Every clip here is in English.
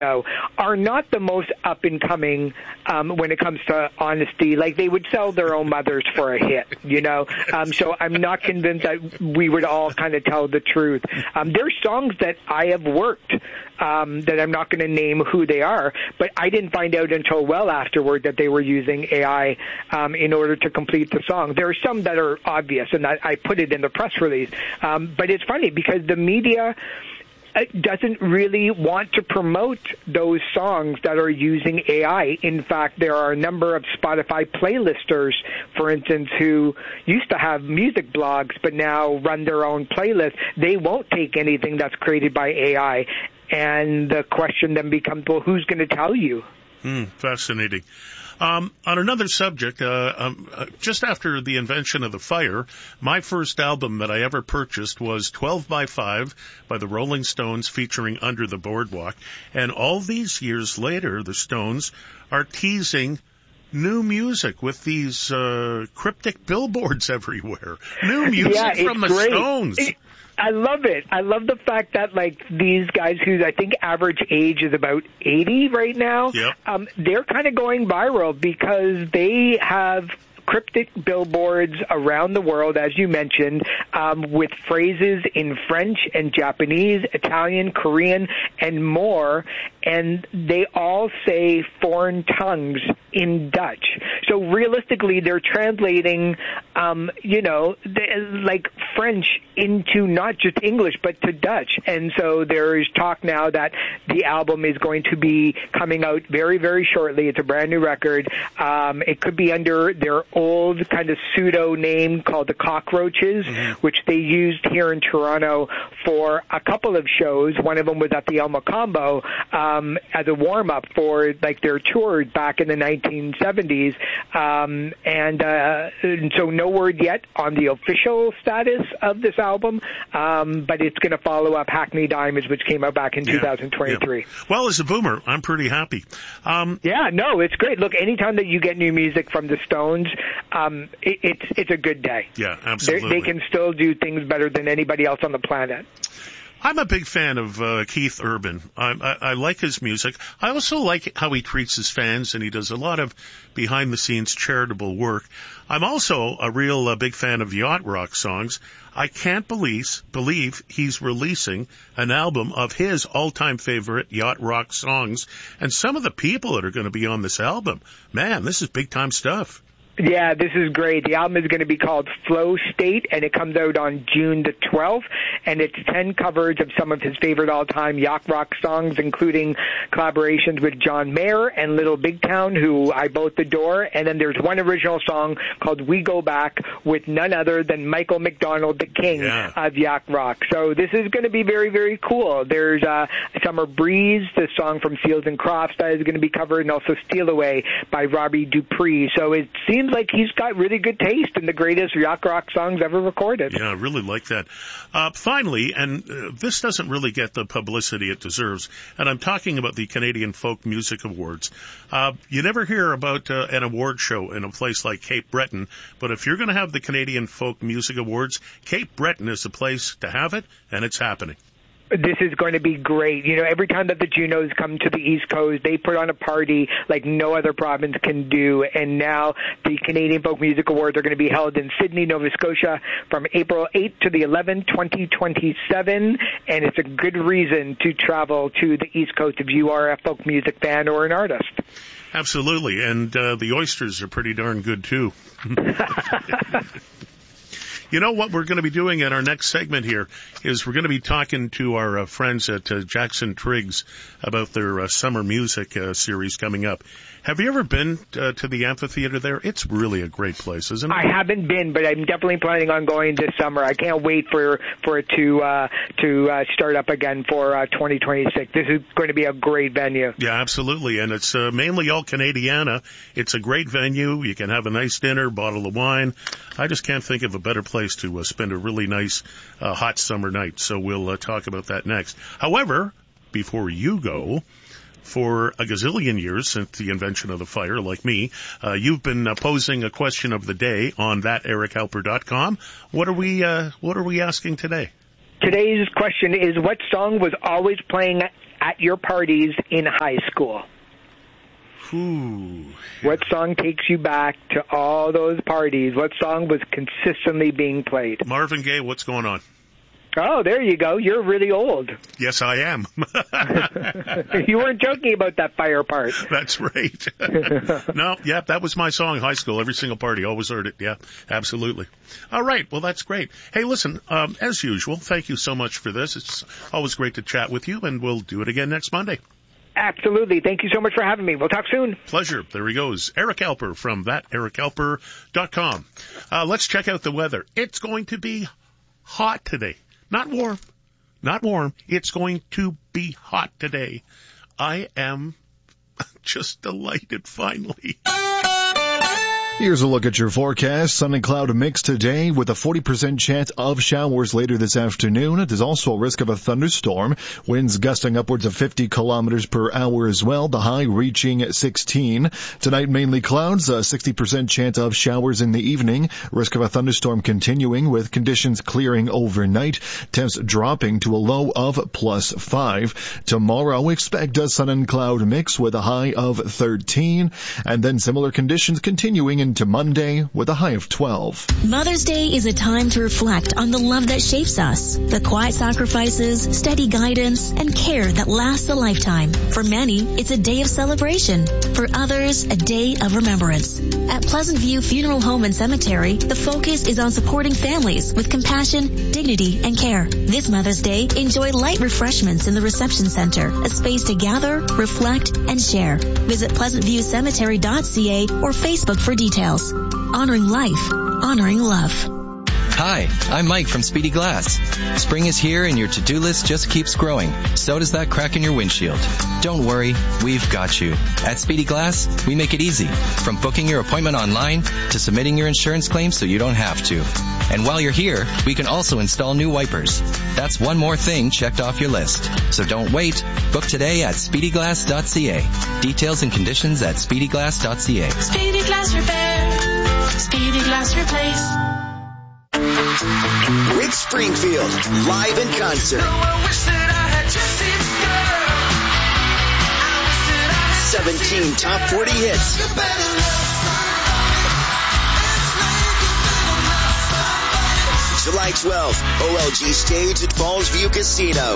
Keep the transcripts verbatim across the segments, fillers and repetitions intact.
are not the most up and coming um, when it comes to honesty. Like, they would sell their own mothers for a hit, you know. Um, so I'm not convinced that we would all kind of tell the truth. Um, there's songs that I have worked um, that I'm not going to name who they are, but I didn't find out until well afterward that they were using A I um, in order to complete the song. There are some that are obvious, and I, I put it in the press release. Um, but it's funny because the media doesn't really want to promote those songs that are using A I. In fact, there are a number of Spotify playlisters, for instance, who used to have music blogs but now run their own playlist. They won't take anything that's created by A I. And the question then becomes, well, who's going to tell you? Hmm, fascinating. Um, on another subject, uh, um, uh, just after the invention of the fire, my first album that I ever purchased was twelve by five by the Rolling Stones featuring Under the Boardwalk. And all these years later, the Stones are teasing new music with these uh, cryptic billboards everywhere. New music yeah, from the great. Stones. It- I love it. I love the fact that, like, these guys whose I think average age is about eighty right now, yep. um, they're kind of going viral because they have cryptic billboards around the world, as you mentioned, um, with phrases in French and Japanese, Italian, Korean, and more, and they all say foreign tongues in Dutch. So realistically, they're translating, um, you know, like French into not just English, but to Dutch. And so there is talk now that the album is going to be coming out very, very shortly. It's a brand new record. Um, it could be under their old kind of pseudo name called the Cockroaches, mm-hmm. which they used here in Toronto for a couple of shows. One of them was at the El Macombo um, as a warm-up for like their tour back in the nineteen seventies. Um, and, uh, and so no word yet on the official status of this album, um, but it's going to follow up Hackney Diamonds, which came out back in yeah, two thousand twenty-three. Yeah. Well, as a boomer, I'm pretty happy. Um, yeah, no, it's great. Look, anytime that you get new music from the Stones, um, it, it's it's a good day. Yeah, absolutely. They're, they can still do things better than anybody else on the planet. I'm a big fan of uh, Keith Urban. I, I, I like his music. I also like how he treats his fans, and he does a lot of behind-the-scenes charitable work. I'm also a real uh, big fan of yacht rock songs. I can't believe, believe he's releasing an album of his all-time favorite yacht rock songs, and some of the people that are going to be on this album. Man, this is big-time stuff. Yeah, this is great. The album is going to be called Flow State, and it comes out on June the twelfth, and it's ten covers of some of his favorite all-time yacht rock songs, including collaborations with John Mayer and Little Big Town, who I both adore, and then there's one original song called We Go Back with none other than Michael McDonald, the king yeah. of yacht rock. So this is going to be very, very cool. There's uh, Summer Breeze, the song from Seals and Crofts that is going to be covered, and also Steal Away by Robbie Dupree. So it seems like he's got really good taste in the greatest yacht rock songs ever recorded. Yeah, I really like that. Uh, finally, and uh, this doesn't really get the publicity it deserves, and I'm talking about the Canadian Folk Music Awards. Uh, you never hear about uh, an award show in a place like Cape Breton, but if you're going to have the Canadian Folk Music Awards, Cape Breton is the place to have it, and it's happening. This is going to be great. You know, every time that the Junos come to the East Coast, they put on a party like no other province can do. And now the Canadian Folk Music Awards are going to be held in Sydney, Nova Scotia from April eighth to the eleventh, twenty twenty-seven. And it's a good reason to travel to the East Coast if you are a folk music fan or an artist. Absolutely. And uh, the oysters are pretty darn good, too. You know what we're going to be doing in our next segment here is we're going to be talking to our uh, friends at uh, Jackson Triggs about their uh, summer music uh, series coming up. Have you ever been uh, to the amphitheater there? It's really a great place, isn't it? I haven't been, but I'm definitely planning on going this summer. I can't wait for for it to uh, to uh, start up again for uh, twenty twenty-six. This is going to be a great venue. Yeah, absolutely, and it's uh, mainly all Canadiana. It's a great venue. You can have a nice dinner, bottle of wine. I just can't think of a better place to uh, spend a really nice uh, hot summer night. So we'll uh, talk about that next. However, before you go, for a gazillion years since the invention of the fire, like me, uh, you've been uh, posing a question of the day on that eric halper dot com. What are we uh, what are we asking today? Today's question is, what song was always playing at your parties in high school? Ooh. What song takes you back to all those parties? What song was consistently being played? Marvin Gaye, What's Going On? Oh, there you go. You're really old. Yes, I am. You weren't joking about that fire part. That's right. No, yeah, that was my song in high school. Every single party, always heard it. Yeah, absolutely. All right, well, that's great. Hey, listen, um, as usual, thank you so much for this. It's always great to chat with you, and we'll do it again next Monday. Absolutely. Thank you so much for having me. We'll talk soon. Pleasure. There he goes. Eric Alper from that eric alper dot com. Uh, let's check out the weather. It's going to be hot today. Not warm. Not warm. It's going to be hot today. I am just delighted finally. Here's a look at your forecast. Sun and cloud mix today with a forty percent chance of showers later this afternoon. There's also a risk of a thunderstorm. Winds gusting upwards of fifty kilometers per hour as well. The high reaching sixteen. Tonight mainly clouds, a sixty percent chance of showers in the evening. Risk of a thunderstorm continuing with conditions clearing overnight. Temps dropping to a low of plus five. Tomorrow expect a sun and cloud mix with a high of thirteen. And then similar conditions continuing in to Monday with a high of twelve. Mother's Day is a time to reflect on the love that shapes us, the quiet sacrifices, steady guidance, and care that lasts a lifetime. For many, it's a day of celebration. For others, a day of remembrance. At Pleasant View Funeral Home and Cemetery, the focus is on supporting families with compassion, dignity, and care. This Mother's Day, enjoy light refreshments in the reception center, a space to gather, reflect, and share. Visit pleasant view cemetery dot c a or Facebook for details. Honoring life, honoring love. Hi, I'm Mike from Speedy Glass. Spring is here and your to-do list just keeps growing. So does that crack in your windshield. Don't worry, we've got you. At Speedy Glass, we make it easy. From booking your appointment online to submitting your insurance claim so you don't have to. And while you're here, we can also install new wipers. That's one more thing checked off your list. So don't wait. Book today at speedy glass dot c a. Details and conditions at speedy glass dot c a. Speedy Glass Repair. Speedy Glass Replace. Rick Springfield, live in concert. seventeen top forty hits. July twelfth, O L G stage at Falls View Casino.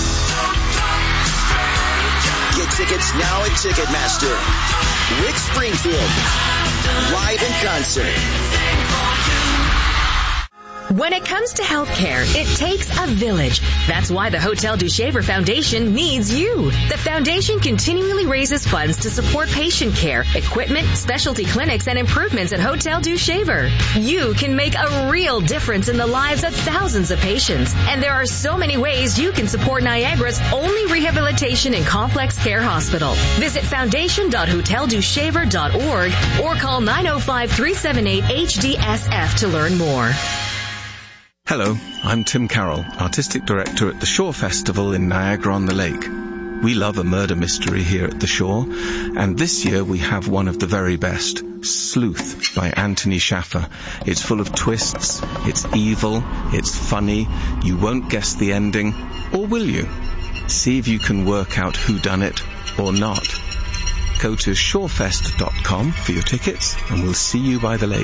Get tickets now at Ticketmaster. Rick Springfield, live in concert. When it comes to healthcare, it takes a village. That's why the Hotel du Shaver Foundation needs you. The foundation continually raises funds to support patient care, equipment, specialty clinics, and improvements at Hotel du Shaver. You can make a real difference in the lives of thousands of patients. And there are so many ways you can support Niagara's only rehabilitation and complex care hospital. Visit foundation dot hotel du shaver dot org or call nine oh five, three seven eight, H D S F to learn more. Hello, I'm Tim Carroll, Artistic Director at the Shore Festival in Niagara-on-the-Lake. We love a murder mystery here at the Shore, and this year we have one of the very best, Sleuth by Anthony Shaffer. It's full of twists, it's evil, it's funny, you won't guess the ending, or will you? See if you can work out who done it or not. Go to shorefest dot com for your tickets, and we'll see you by the lake.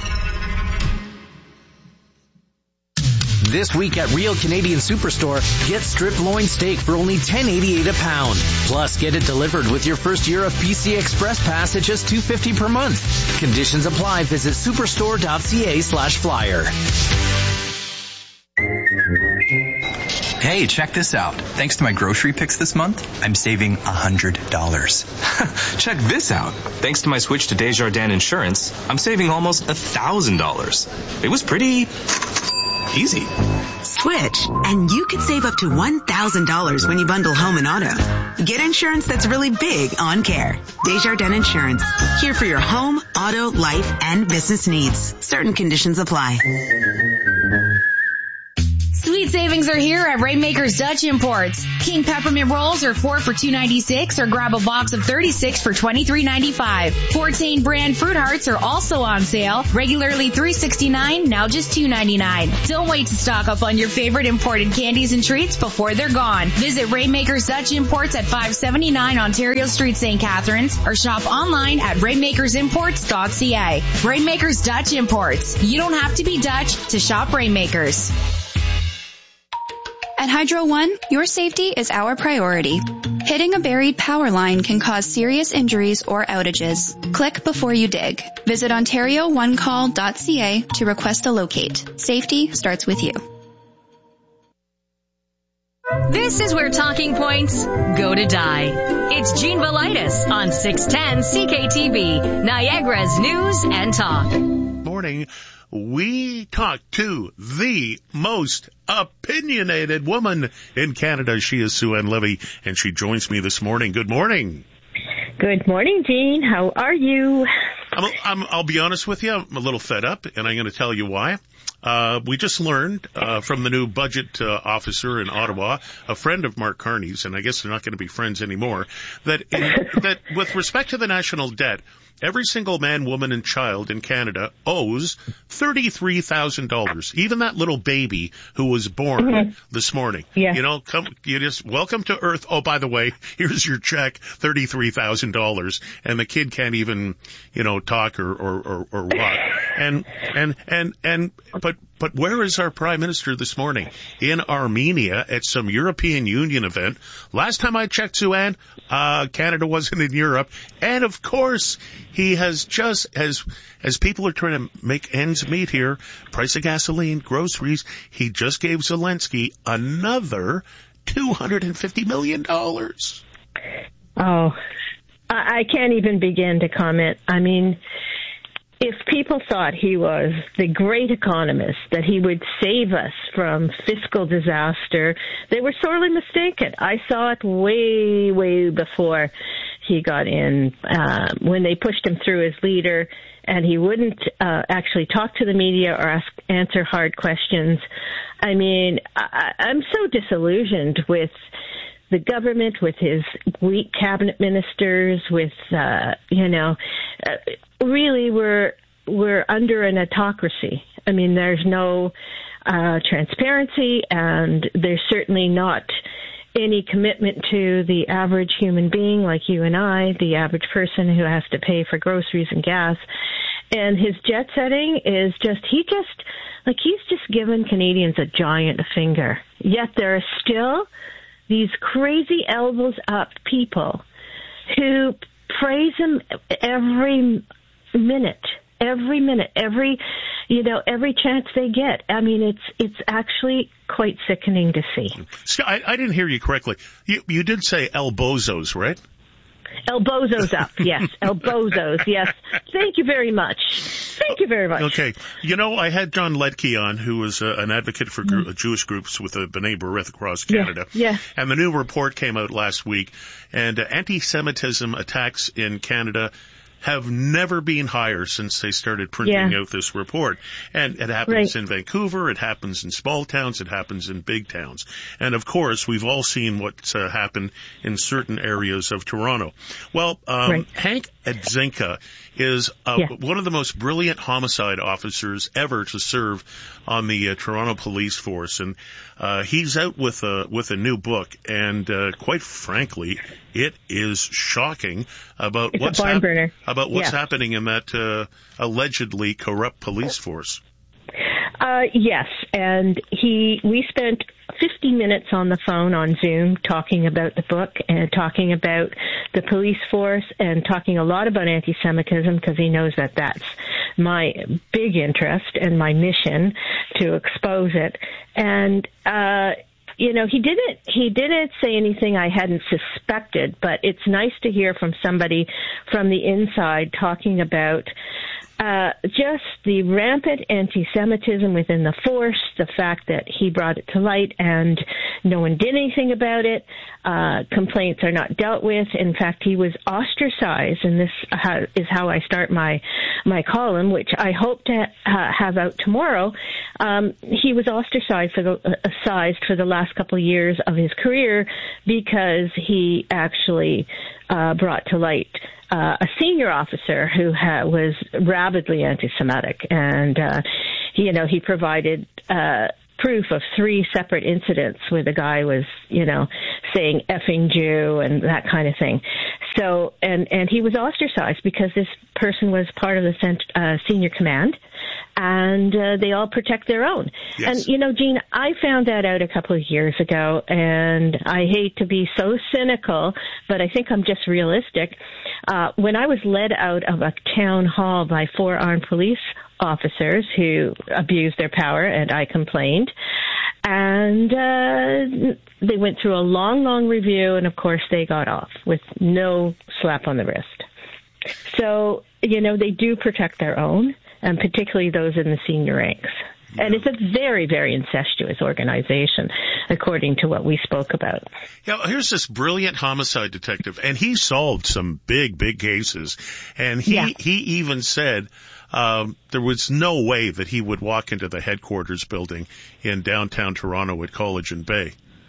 This week at Real Canadian Superstore, get strip loin steak for only ten eighty-eight a pound. Plus, get it delivered with your first year of P C Express Pass at just two fifty per month. Conditions apply. Visit superstore dot c a slash flyer. Hey, check this out. Thanks to my grocery picks this month, I'm saving one hundred dollars. Check this out. Thanks to my switch to Desjardins Insurance, I'm saving almost one thousand dollars. It was pretty easy. Switch, and you could save up to one thousand dollars when you bundle home and auto. Get insurance that's really big on care. Desjardins Insurance. Here for your home, auto, life, and business needs. Certain conditions apply. Sweet Sweet savings are here at Rainmaker's Dutch Imports. King peppermint rolls are four for two ninety-six, or grab a box of thirty-six for twenty-three ninety-five. Fortane brand fruit hearts are also on sale. Regularly three sixty-nine, now just two ninety-nine. Don't wait to stock up on your favorite imported candies and treats before they're gone. Visit Rainmaker's Dutch Imports at five seventy-nine Ontario Street, Saint Catharines, or shop online at rainmakers imports dot c a. Rainmaker's Dutch Imports. You don't have to be Dutch to shop Rainmakers. At Hydro One, your safety is our priority. Hitting a buried power line can cause serious injuries or outages. Click before you dig. Visit ontario one call dot c a to request a locate. Safety starts with you. This is where talking points go to die. It's Gene Velitis on six ten C K T V, Niagara's News and Talk. Morning. We talked to the most opinionated woman in Canada. She is Sue-Ann Levy, and she joins me this morning. Good morning. Good morning, Gene. How are you? I'm, I'm, I'll be honest with you. I'm a little fed up, and I'm going to tell you why. Uh, we just learned uh, from the new budget uh, officer in Ottawa, a friend of Mark Carney's, and I guess they're not going to be friends anymore, that in, that with respect to the national debt, every single man, woman, and child in Canada owes thirty-three thousand dollars. Even that little baby who was born mm-hmm. this morning. Yeah. You know, come, you just, welcome to Earth. Oh, by the way, here's your check, thirty-three thousand dollars. And the kid can't even, you know, talk or, or, or, or walk. And, and, and, and, but, but where is our Prime Minister this morning? In Armenia at some European Union event. Last time I checked, Sue-Ann, uh, Canada wasn't in Europe. And of course, he has just, as, as people are trying to make ends meet here, price of gasoline, groceries, he just gave Zelensky another two hundred fifty million dollars. Oh, I can't even begin to comment. I mean, if people thought he was the great economist, that he would save us from fiscal disaster, they were sorely mistaken. I saw it way, way before he got in, uh, when they pushed him through as leader, and he wouldn't uh, actually talk to the media or ask, answer hard questions. I mean, I, I'm so disillusioned with the government, with his weak cabinet ministers, with, uh, you know, uh, really we're, we're under an autocracy. I mean, there's no uh, transparency, and there's certainly not any commitment to the average human being like you and I, the average person who has to pay for groceries and gas. And his jet setting is just, he just, like he's just given Canadians a giant finger. Yet there are still these crazy elbows up people who praise him every minute, every minute, every, you know, every chance they get. I mean, it's it's actually quite sickening to see. I, I didn't hear you correctly. You, you did say elbozos, right? Elbozos up, yes. Elbozos, yes. Thank you very much. Thank you very much. Okay. You know, I had John Ledke on, who was uh, an advocate for gr- mm. Jewish groups with the B'nai B'rith across Canada. Yeah, yeah. And the new report came out last week, and uh, anti-Semitism attacks in Canada have never been higher since they started printing yeah. out this report. And it happens right. in Vancouver, it happens in small towns, it happens in big towns. And of course, we've all seen what's uh, happened in certain areas of Toronto. Well, um, right. Hank Edzinka is uh, yeah. one of the most brilliant homicide officers ever to serve on the uh, Toronto Police Force, and uh, he's out with a with a new book, and uh, quite frankly, it is shocking about it's what's a barn burner. Hap- about what's yeah. happening in that uh, allegedly corrupt police force. Uh, yes, and he we spent fifty minutes on the phone on Zoom talking about the book and talking about the police force and talking a lot about anti-Semitism, because he knows that that's my big interest and my mission to expose it. And uh you know, he didn't he didn't say anything I hadn't suspected, but it's nice to hear from somebody from the inside talking about Uh, just the rampant anti-Semitism within the force, the fact that he brought it to light and no one did anything about it. Uh, complaints are not dealt with. In fact, he was ostracized, and this is how I start my my column, which I hope to uh, have out tomorrow. Um, he was ostracized for the, uh, sized for the last couple of years of his career because he actually uh, brought to light Uh, a senior officer who ha- was rabidly anti-Semitic, and uh, he, you know, he provided uh, proof of three separate incidents where the guy was, you know, saying effing Jew and that kind of thing. So, and and he was ostracized because this person was part of the cent- uh, senior command, and uh, they all protect their own. Yes. And, you know, Gene, I found that out a couple of years ago, and I hate to be so cynical, but I think I'm just realistic. Uh, when I was led out of a town hall by four armed police officers who abused their power, and I complained, and uh, they went through a long, long review, and of course they got off with no slap on the wrist. So, you know, they do protect their own, and particularly those in the senior ranks. And it's a very, very incestuous organization, according to what we spoke about. Yeah, here's this brilliant homicide detective, and he solved some big, big cases. And he, yeah. he even said um, there was no way that he would walk into the headquarters building in downtown Toronto at College and Bay.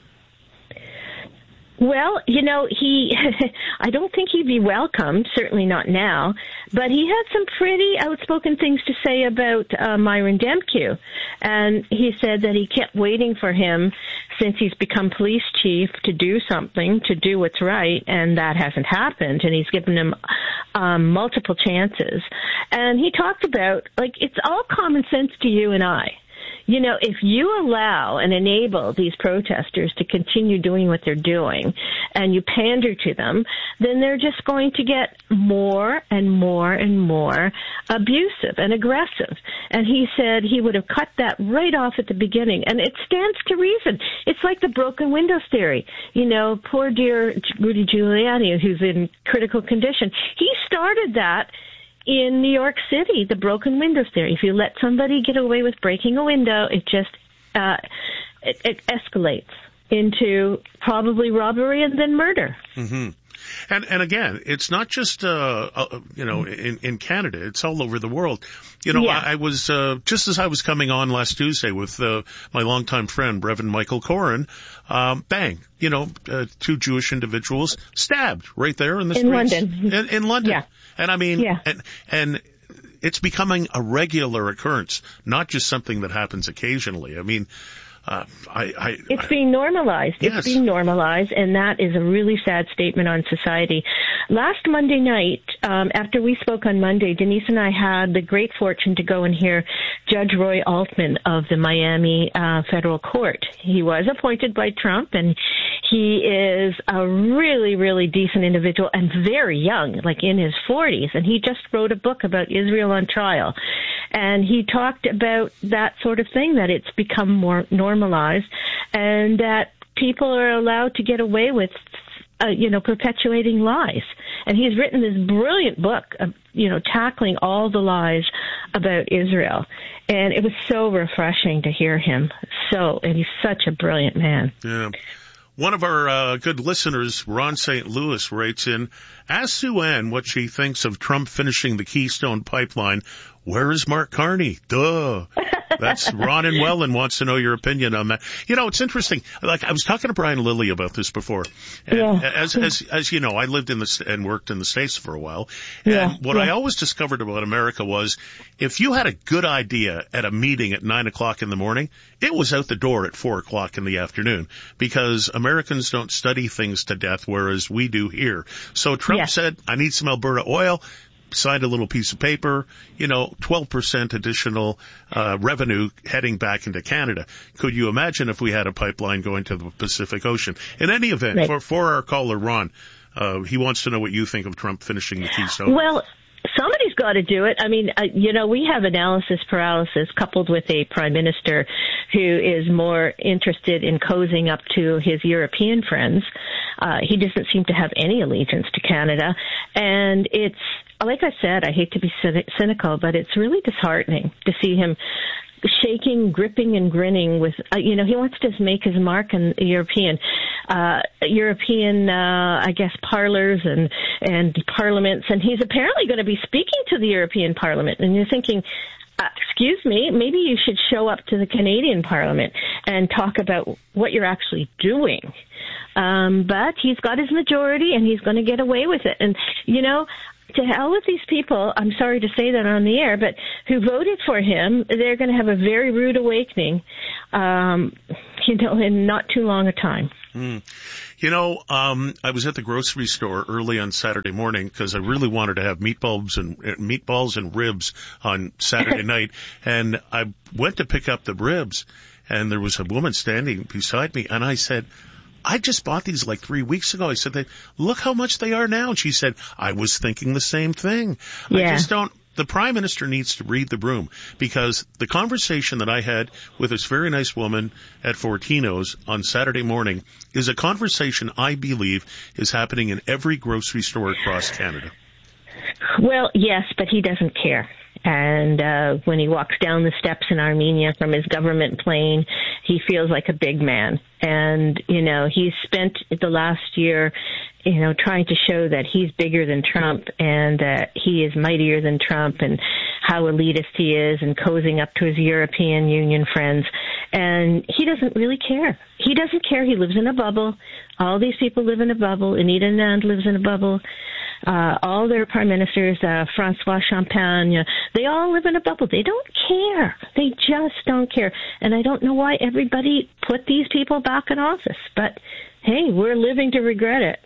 Well, you know, he, I don't think he'd be welcomed, certainly not now, but he had some pretty outspoken things to say about uh, Myron Demkiw. And he said that he kept waiting for him since he's become police chief to do something, to do what's right, and that hasn't happened. And he's given him um, multiple chances. And he talked about, like, it's all common sense to you and I. You know, if you allow and enable these protesters to continue doing what they're doing and you pander to them, then they're just going to get more and more and more abusive and aggressive. And he said he would have cut that right off at the beginning. And it stands to reason. It's like the broken windows theory. You know, poor dear Rudy Giuliani, who's in critical condition, he started that in New York City, the broken windows theory. If you let somebody get away with breaking a window, it just uh, it, it escalates into probably robbery and then murder. Mm-hmm. And and again, it's not just uh, uh you know in in Canada; it's all over the world. You know, yeah. I, I was uh, just as I was coming on last Tuesday with uh, my longtime friend Reverend Michael Corin. Um, bang! You know, uh, two Jewish individuals stabbed right there in the in streets London. In, in London. Yeah. And I mean, yeah. and and it's becoming a regular occurrence, not just something that happens occasionally. I mean. Uh, I, I, it's I, being normalized. Yes. It's being normalized, and that is a really sad statement on society. Last Monday night, um, after we spoke on Monday, Denise and I had the great fortune to go and hear Judge Roy Altman of the Miami uh, Federal Court. He was appointed by Trump, and he is a really, really decent individual and very young, like in his forties, and he just wrote a book about Israel on trial. And he talked about that sort of thing, that it's become more normalized and that people are allowed to get away with, uh, you know, perpetuating lies. And he's written this brilliant book, of, you know, tackling all the lies about Israel. And it was so refreshing to hear him. So, and he's such a brilliant man. Yeah. One of our uh, good listeners, Ron Saint Louis, writes in, ask Sue Ann what she thinks of Trump finishing the Keystone Pipeline. Where is Mark Carney? Duh. That's Ron in Welland wants to know your opinion on that. You know, it's interesting. Like, I was talking to Brian Lilly about this before. And yeah. as, as, as you know, I lived in the, and worked in the States for a while. And yeah. what yeah. I always discovered about America was if you had a good idea at a meeting at nine o'clock in the morning, it was out the door at four o'clock in the afternoon because Americans don't study things to death, whereas we do here. So Trump yeah. said, I need some Alberta oil. Signed a little piece of paper, you know, twelve percent additional uh, revenue heading back into Canada. Could you imagine if we had a pipeline going to the Pacific Ocean? In any event, right. for, for our caller, Ron, uh, he wants to know what you think of Trump finishing the Keystone. Well, somebody's got to do it. I mean, uh, you know, we have analysis paralysis coupled with a prime minister who is more interested in cozying up to his European friends. Uh, he doesn't seem to have any allegiance to Canada. And it's like I said, I hate to be cynical, but it's really disheartening to see him shaking, gripping, and grinning with, uh, you know, he wants to make his mark in European, uh, European, uh, I guess, parlors and, and parliaments. And he's apparently going to be speaking to the European Parliament. And you're thinking, uh, excuse me, maybe you should show up to the Canadian Parliament and talk about what you're actually doing. Um, but he's got his majority and he's going to get away with it. And, you know, to hell with these people, I'm sorry to say that on the air, but who voted for him, they're going to have a very rude awakening, um, you know, in not too long a time. Mm. You know, um, I was at the grocery store early on Saturday morning because I really wanted to have meatballs and uh, meatballs and ribs on Saturday night, and I went to pick up the ribs, and there was a woman standing beside me, and I said, I just bought these like three weeks ago. I said, they, look how much they are now. And she said, I was thinking the same thing. Yeah. I just don't, the Prime Minister needs to read the room, because the conversation that I had with this very nice woman at Fortino's on Saturday morning is a conversation I believe is happening in every grocery store across Canada. Well, yes, but he doesn't care. And uh, when he walks down the steps in Armenia from his government plane, he feels like a big man. And, you know, he's spent the last year, you know, trying to show that he's bigger than Trump and that he is mightier than Trump and how elitist he is and cozying up to his European Union friends. And he doesn't really care. He doesn't care. He lives in a bubble. All these people live in a bubble. Anita Anand lives in a bubble. Uh, all their prime ministers, uh, Francois Champagne, they all live in a bubble. They don't care. They just don't care. And I don't know why everybody put these people back in office. But, hey, we're living to regret it.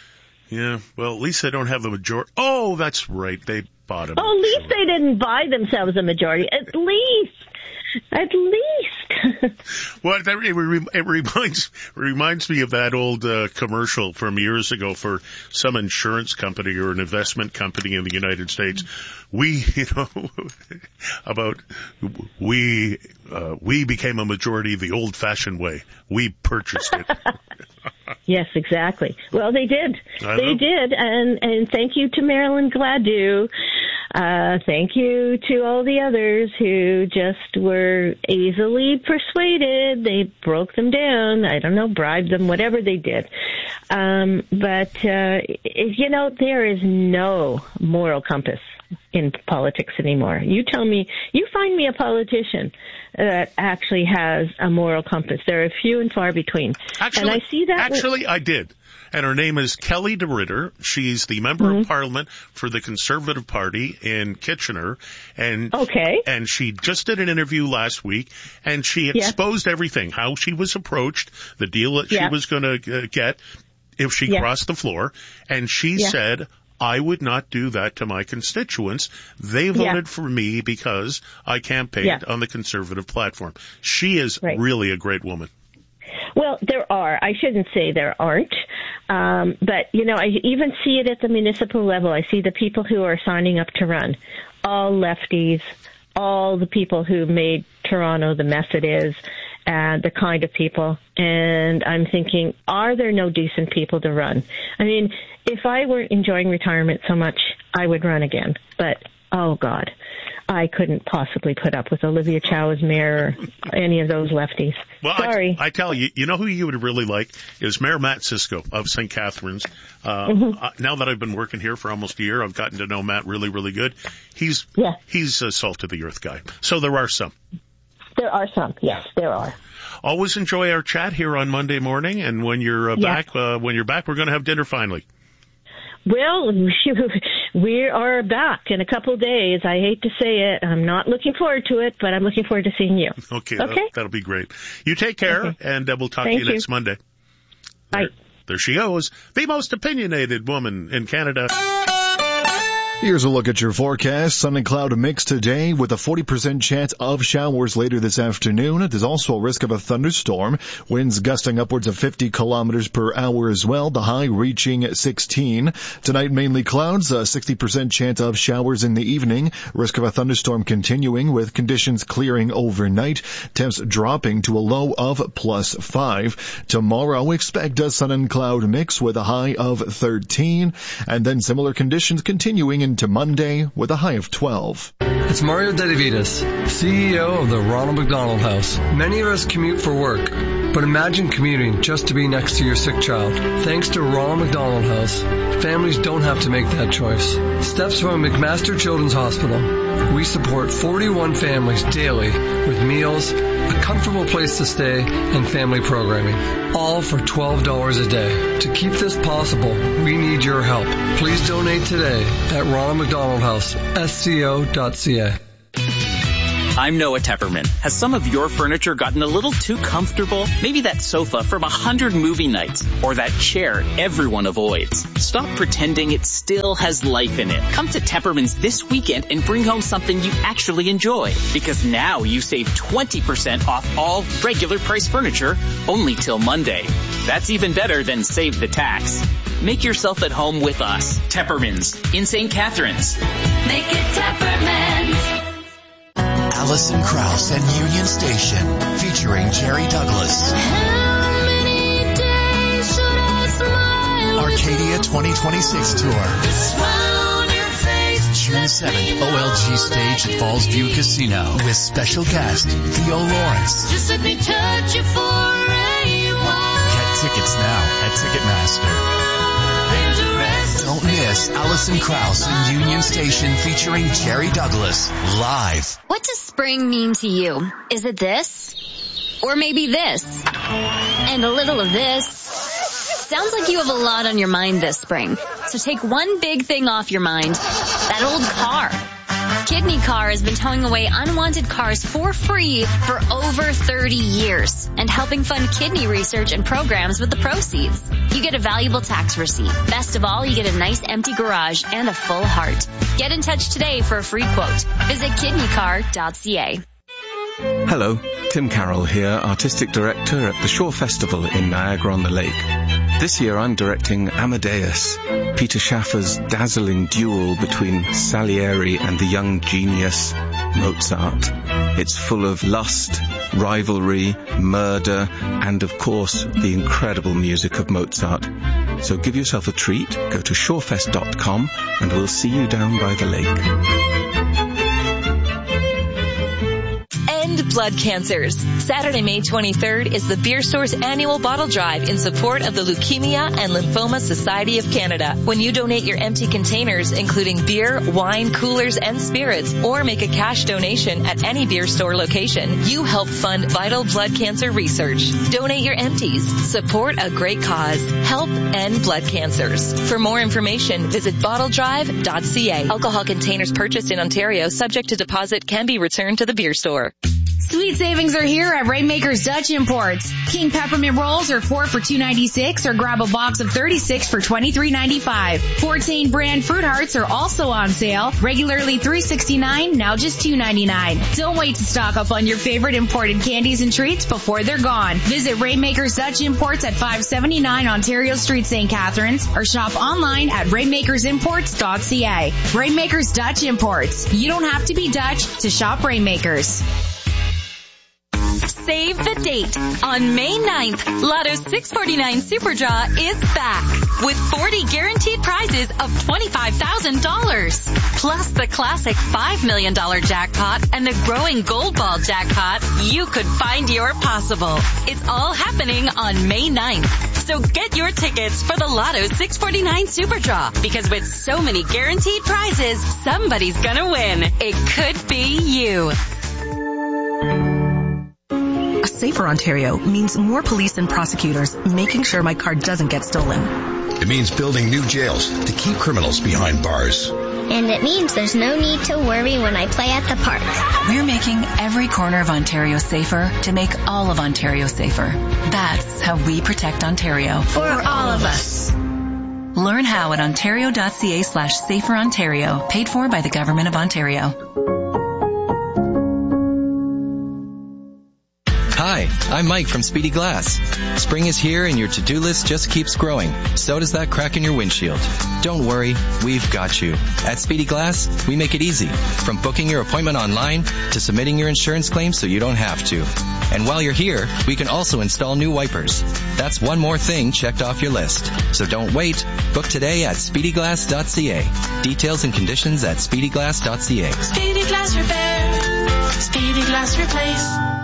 Yeah, well, at least they don't have a majority. Oh, that's right. They bought a Oh, at least they didn't buy themselves a majority. At least. At least. Well, that, it, re, it reminds reminds me of that old uh, commercial from years ago for some insurance company or an investment company in the United States. We, you know, about we uh, we became a majority the old-fashioned way. We purchased it. Yes, exactly. Well, they did. I They know. did, and and thank you to Marilyn Gladue. Uh, thank you to all the others who just were easily persuaded. They broke them down. I don't know, bribed them, whatever they did. Um, but, uh, you know, there is no moral compass in politics anymore. You tell me, you find me a politician that actually has a moral compass. There are few and far between. Actually, and I see that actually, with- I did. And her name is Kelly DeRitter. She's the member Mm-hmm. of Parliament for the Conservative Party in Kitchener. And, okay. and she just did an interview last week, and she Yeah. exposed everything, how she was approached, the deal that Yeah. she was going to uh, get if she Yeah. crossed the floor. And she Yeah. said, I would not do that to my constituents. They voted for me because I campaigned Yeah. on the Conservative platform. She is Right. really a great woman. Well, there are. I shouldn't say there aren't. Um, but, you know, I even see it at the municipal level. I see the people who are signing up to run, all lefties, all the people who made Toronto the mess it is, and the kind of people. And I'm thinking, are there no decent people to run? I mean, if I were enjoying retirement so much, I would run again. But, oh, God, I couldn't possibly put up with Olivia Chow as mayor or any of those lefties. Well, Sorry. I, I tell you, you know who you would really like is Mayor Matt Cisco of Saint Catharines. Uh, Mm-hmm. uh, now that I've been working here for almost a year, I've gotten to know Matt really, really good. He's Yeah. he's a salt of the earth guy. So there are some. There are some. Yes, there are. Always enjoy our chat here on Monday morning, and when you're uh, Yeah. back, uh, when you're back, we're going to have dinner finally. Well, we are back in a couple of days. I hate to say it. I'm not looking forward to it, but I'm looking forward to seeing you. Okay, Okay. That'll, that'll be great. You take care, Okay. and uh, we'll talk Thank to you, you. next Monday. Bye. There, there she goes, the most opinionated woman in Canada. Here's a look at your forecast. Sun and cloud mix today with a forty percent chance of showers later this afternoon. There's also a risk of a thunderstorm. Winds gusting upwards of fifty kilometers per hour as well. The high reaching sixteen. Tonight mainly clouds, a sixty percent chance of showers in the evening. Risk of a thunderstorm continuing with conditions clearing overnight. Temps dropping to a low of plus five. Tomorrow expect a sun and cloud mix with a high of thirteen. And then similar conditions continuing in thirteen to Monday with a high of twelve. It's Mario Dedivitas, C E O of the Ronald McDonald House. Many of us commute for work, but imagine commuting just to be next to your sick child. Thanks to Ronald McDonald House, families don't have to make that choice. Steps from McMaster Children's Hospital. We support forty-one families daily with meals, a comfortable place to stay, and family programming. All for twelve dollars a day. To keep this possible, we need your help. Please donate today at Ronald McDonald House, S C O dot C A. I'm Noah Tepperman. Has some of your furniture gotten a little too comfortable? Maybe that sofa from a hundred movie nights, or that chair everyone avoids. Stop pretending it still has life in it. Come to Tepperman's this weekend and bring home something you actually enjoy. Because now you save twenty percent off all regular price furniture only till Monday. That's even better than save the tax. Make yourself at home with us. Tepperman's in Saint Catharines. Make it Tepperman's. Alison Krauss and Union Station, featuring Jerry Douglas. How many days should I smile? Arcadia twenty twenty-six tour. The smile on your face. June seventh, O L G stage at Falls View Casino with special guest Theo Lawrence. Just let me touch you for a while. Get tickets now at Ticketmaster. Don't miss Alison Krauss and Union Station featuring Jerry Douglas live. What does spring mean to you? Is it this? Or maybe this? And a little of this? Sounds like you have a lot on your mind this spring. So take one big thing off your mind. That old car. Kidney Car has been towing away unwanted cars for free for over thirty years and helping fund kidney research and programs with the proceeds. You get a valuable tax receipt. Best of all, you get a nice empty garage and a full heart. Get in touch today for a free quote. Visit kidney car dot c a. Hello, Tim Carroll here, Artistic Director at the Shore Festival in Niagara-on-the-Lake. This year I'm directing Amadeus, Peter Schaffer's dazzling duel between Salieri and the young genius Mozart. It's full of lust, rivalry, murder, and of course the incredible music of Mozart. So give yourself a treat, go to shorefest dot com and we'll see you down by the lake. End blood cancers. Saturday, May twenty-third is the Beer Store's annual bottle drive in support of the Leukemia and Lymphoma Society of Canada. When you donate your empty containers, including beer, wine, coolers, and spirits, or make a cash donation at any Beer Store location, you help fund vital blood cancer research. Donate your empties. Support a great cause. Help end blood cancers. For more information, visit bottle drive dot c a. Alcohol containers purchased in Ontario subject to deposit can be returned to the Beer Store. Sweet savings are here at Rainmaker's Dutch Imports. King peppermint rolls are four for two ninety-six, or grab a box of thirty-six for twenty-three ninety-five. fourteen brand fruit hearts are also on sale, regularly three sixty-nine, now just two ninety-nine. Don't wait to stock up on your favorite imported candies and treats before they're gone. Visit Rainmaker's Dutch Imports at five seventy-nine Ontario Street, Saint Catharines, or shop online at rainmakers imports dot c a. Rainmaker's Dutch Imports. You don't have to be Dutch to shop Rainmakers. Save the date. On May ninth, Lotto six forty-nine Super Draw is back with forty guaranteed prizes of twenty-five thousand dollars. Plus the classic five million dollars jackpot and the growing Gold Ball jackpot. You could find your possible. It's all happening on May ninth. So get your tickets for the Lotto six forty-nine Super Draw, because with so many guaranteed prizes, somebody's gonna win. It could be you. A safer Ontario means more police and prosecutors making sure my car doesn't get stolen. It means building new jails to keep criminals behind bars. And it means there's no need to worry when I play at the park. We're making every corner of Ontario safer to make all of Ontario safer. That's how we protect Ontario. For all of us. Learn how at ontario dot c a slash safer Ontario. Paid for by the Government of Ontario. Hi, Hi, I'm Mike from Speedy Glass. Spring is here and your to-do list just keeps growing. So does that crack in your windshield. Don't worry, we've got you. At Speedy Glass, we make it easy. From booking your appointment online to submitting your insurance claim so you don't have to. And while you're here, we can also install new wipers. That's one more thing checked off your list. So don't wait. Book today at speedy glass dot c a. Details and conditions at speedy glass dot c a. Speedy Glass Repair. Speedy Glass Replace.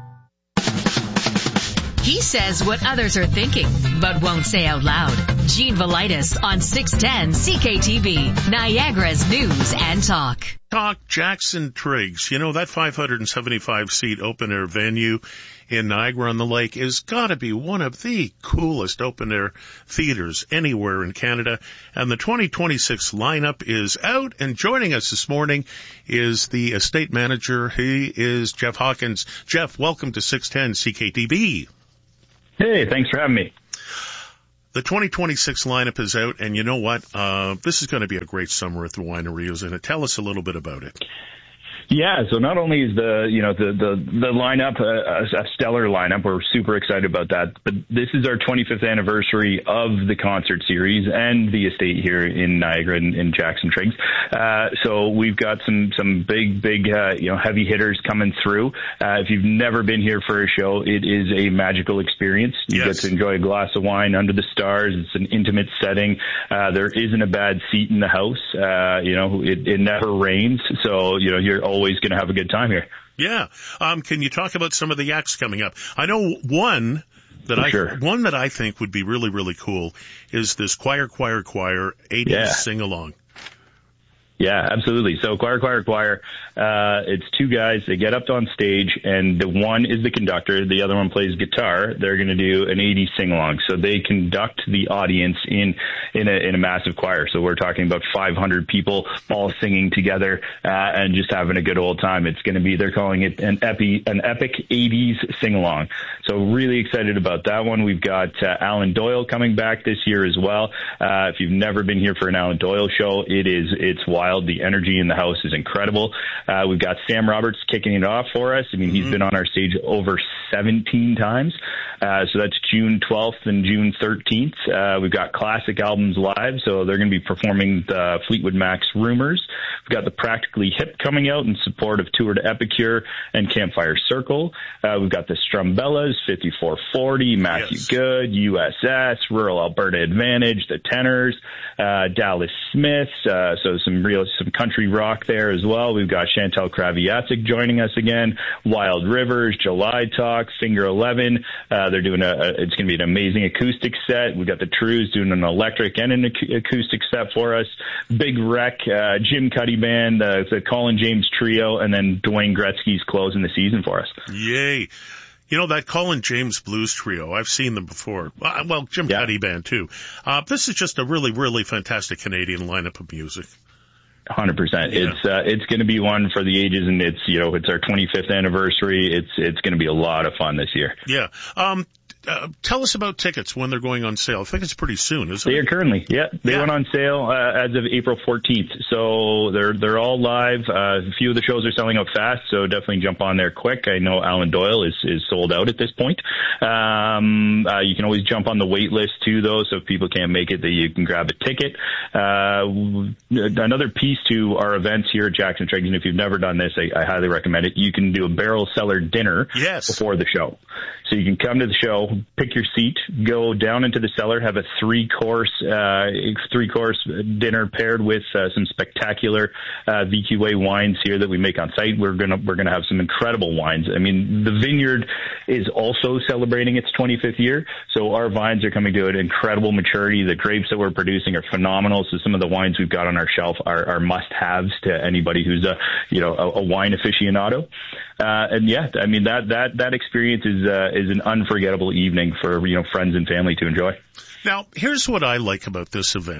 He says what others are thinking, but won't say out loud. Gene Velitis on six ten C K T V, Niagara's News and Talk. Talk Jackson Triggs. You know, that five hundred seventy-five seat open-air venue in Niagara-on-the-Lake is got to be one of the coolest open-air theaters anywhere in Canada. And the twenty twenty-six lineup is out, and joining us this morning is the estate manager. He is Jeff Hawkins. Jeff, welcome to six ten C K T V. Hey, thanks for having me. The twenty twenty-six lineup is out, and you know what? Uh, this is going to be a great summer at the winery, isn't it? Tell us a little bit about it. Yeah, so not only is the, you know, the, the, the lineup a, a stellar lineup, we're super excited about that, but this is our twenty-fifth anniversary of the concert series and the estate here in Niagara in, in Jackson Triggs. Uh, so we've got some, some big, big, uh, you know, heavy hitters coming through. Uh, if you've never been here for a show, it is a magical experience. You yes. get to enjoy a glass of wine under the stars. It's an intimate setting. Uh, there isn't a bad seat in the house. Uh, you know, it, it never rains. So, you know, you're always always going to have a good time here. Yeah. Um, can you talk about some of the acts coming up? I know one that For I sure. one that I think would be really, really cool is this Choir, Choir, Choir eighties yeah. sing-along. Yeah, absolutely. So Choir, Choir, Choir, uh, it's two guys. They get up on stage, and the one is the conductor. The other one plays guitar. They're going to do an eighties sing-along. So they conduct the audience in, in a, in a massive choir. So we're talking about five hundred people all singing together, uh, and just having a good old time. It's going to be, they're calling it an epi, an epic eighties sing-along. So really excited about that one. We've got, uh, Alan Doyle coming back this year as well. Uh, if you've never been here for an Alan Doyle show, it is, it's wild. The energy in the house is incredible. Uh, we've got Sam Roberts kicking it off for us. I mean, he's mm-hmm. been on our stage over seventeen times. Uh, so that's June twelfth and June thirteenth. Uh, we've got Classic Albums Live, so they're going to be performing the Fleetwood Mac's Rumors. We've got the Practically Hip coming out in support of Tour de Epicure and Campfire Circle. Uh, we've got the Strumbellas, fifty-four forty, Matthew yes. Good, U S S, Rural Alberta Advantage, the Tenors, uh, Dallas Smith, uh, so some real, some country rock there as well. We've got Chantal Kraviatsik joining us again, Wild Rivers, July Talk, Finger eleven. Uh, they're doing a, a it's going to be an amazing acoustic set. We've got the Trues doing an electric and an ac- acoustic set for us. Big Wreck, uh, Jim Cuddy Band, uh, the Colin James Trio, and then Dwayne Gretzky's closing the season for us. Yay. You know, that Colin James Blues Trio, I've seen them before. Uh, well, Jim yeah. Cuddy Band, too. Uh, this is just a really, really fantastic Canadian lineup of music. one hundred percent. Yeah. It's uh, it's going to be one for the ages, and it's, you know, it's our twenty-fifth anniversary. It's it's going to be a lot of fun this year. Yeah. Um, uh, tell us about tickets when they're going on sale. I think it's pretty soon, isn't they it? They are currently, yeah. They yeah. went on sale uh, as of April fourteenth. So they're they're all live. Uh, a few of the shows are selling out fast, so definitely jump on there quick. I know Alan Doyle is, is sold out at this point. Um, uh, you can always jump on the wait list too, though, so if people can't make it, that you can grab a ticket. Uh, another piece to our events here at Jackson Triggs, and if you've never done this, I, I highly recommend it. You can do a barrel cellar dinner yes. before the show. So you can come to the show, pick your seat, go down into the cellar, have a three-course uh, three-course dinner paired with uh, some spectacular uh, V Q A wines here that we make on site. We're gonna we're gonna have some incredible wines. I mean, the vineyard is also celebrating its twenty-fifth year, so our vines are coming to an incredible maturity. The grapes that we're producing are phenomenal. So some of the wines we've got on our shelf are, are must-haves to anybody who's a you know a, a wine aficionado. Uh, and yeah, I mean that that that experience is uh, is an unforgettable evening for you know friends and family to enjoy. Now, here's what I like about this event.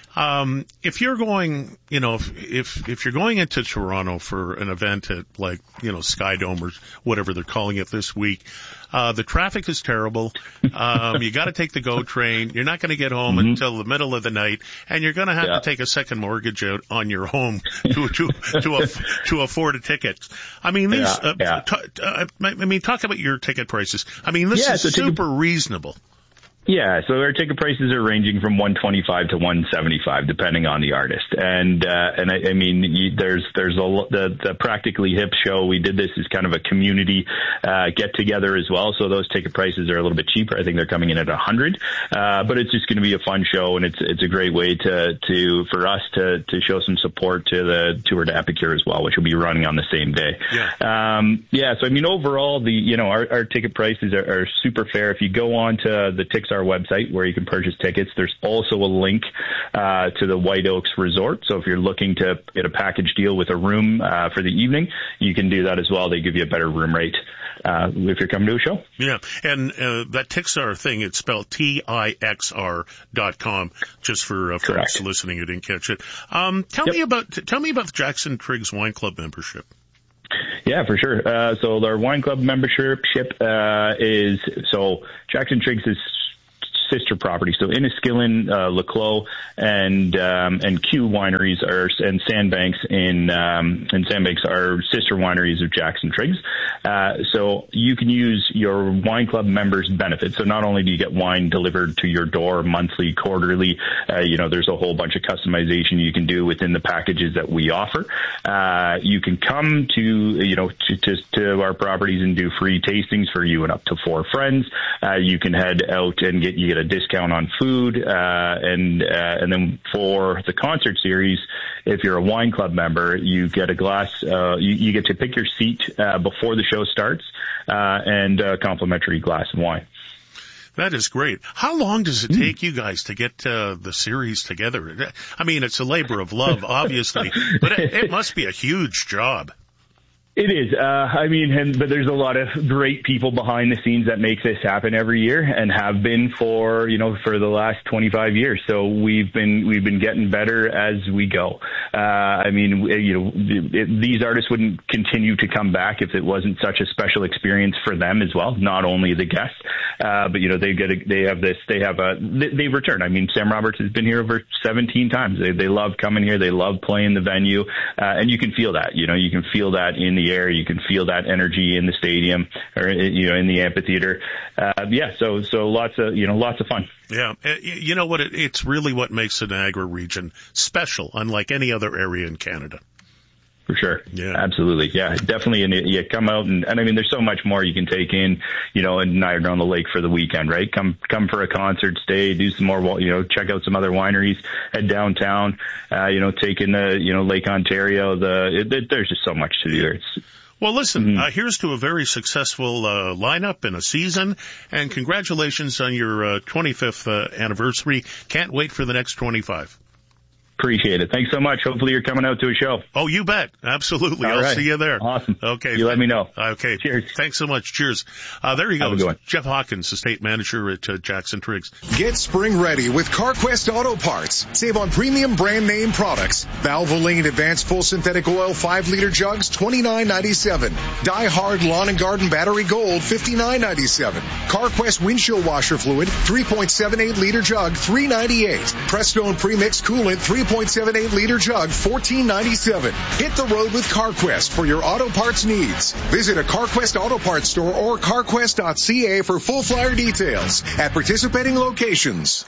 Um, if you're going, you know, if, if, if you're going into Toronto for an event at like, you know, Sky Dome or whatever they're calling it this week, uh, the traffic is terrible. Um, you got to take the GO train. You're not going to get home mm-hmm. until the middle of the night, and you're going to have yeah. to take a second mortgage out on your home to, to, to, aff- to afford a ticket. I mean, these, yeah, uh, yeah. T- uh, I mean, talk about your ticket prices. I mean, this yeah, is so super ticket- reasonable. Yeah, so our ticket prices are ranging from one twenty-five to one seventy-five, depending on the artist. And uh, and I, I mean, you, there's there's a the, the Practically Hip show. We did this as kind of a community uh, get together as well. So those ticket prices are a little bit cheaper. I think they're coming in at a hundred. Uh, but it's just going to be a fun show, and it's it's a great way to to for us to to show some support to the Tour de Epicure as well, which will be running on the same day. Yeah. Um, yeah. So I mean, overall, the you know our, our ticket prices are, are super fair. If you go on to the Tixar website where you can purchase tickets, there's also a link uh, to the White Oaks Resort. So if you're looking to get a package deal with a room uh, for the evening, you can do that as well. They give you a better room rate uh, if you're coming to a show. Yeah, and uh, that Tixar thing, it's spelled T I X R dot com, just for uh, folks listening who didn't catch it. Um, tell yep. me about tell me about the Jackson Triggs Wine Club membership. Yeah, for sure. Uh, so our wine club membership uh, is so Jackson Triggs is sister property. So Inniskillin, uh, Laclos, and um, and Q wineries are and Sandbanks in um, and Sandbanks are sister wineries of Jackson Triggs. Uh, so you can use your wine club members' benefits. So not only do you get wine delivered to your door monthly, quarterly, uh, you know, there's a whole bunch of customization you can do within the packages that we offer. Uh, you can come to you know to, to to our properties and do free tastings for you and up to four friends. Uh, you can head out and get you get a discount on food, uh, and, uh, and then for the concert series, if you're a wine club member, you get a glass, uh, you, you get to pick your seat, uh, before the show starts, uh, and a complimentary glass of wine. That is great. How long does it take you guys to get uh, the series together? I mean, it's a labor of love, obviously, but it, it must be a huge job. It is. Uh, I mean, and, but there's a lot of great people behind the scenes that make this happen every year and have been for, you know, for the last twenty-five years. So we've been, we've been getting better as we go. Uh, I mean, you know, it, these artists wouldn't continue to come back if it wasn't such a special experience for them as well. Not only the guests, uh, but, you know, they get a, they have this, they have a, they, they return. I mean, Sam Roberts has been here over seventeen times. They, they love coming here. They love playing the venue. Uh, and you can feel that, you know, you can feel that in the air. You can feel that energy in the stadium or, you know, in the amphitheater. Uh, yeah. So, so lots of, you know, lots of fun. Yeah. You know what? It, it's really what makes the Niagara region special, unlike any other area in Canada. For sure. Yeah. Absolutely. Yeah, definitely. And you come out and, and I mean, there's so much more you can take in, you know, in Niagara on the Lake for the weekend, right? Come, come for a concert, stay, do some more, you know, check out some other wineries, head downtown, uh, you know, take in the, you know, Lake Ontario. The, it, it, there's just so much to do there. It's, Well, listen, mm-hmm. uh, here's to a very successful uh, lineup in a season, and congratulations on your uh, twenty-fifth uh, anniversary. Can't wait for the next twenty-five. Appreciate it. Thanks so much. Hopefully you're coming out to a show. Oh, you bet. Absolutely. All I'll right. see you there. Awesome. Okay. You let me know. Okay. Cheers. Thanks so much. Cheers. Uh, there you go. Have a good one. Jeff Hawkins, estate manager at uh, Jackson Triggs. Get spring ready with CarQuest Auto Parts. Save on premium brand name products. Valvoline Advanced Full Synthetic Oil five liter jugs, twenty-nine ninety-seven. Die Hard Lawn and Garden Battery Gold, fifty-nine ninety-seven. CarQuest Windshield Washer Fluid, three point seven eight liter jug, three ninety-eight. Prestone Premix Coolant, three point seven eight liter jug, fourteen ninety-seven. Hit the road with CarQuest for your auto parts needs. Visit a CarQuest Auto Parts store or carquest dot c a for full flyer details at participating locations.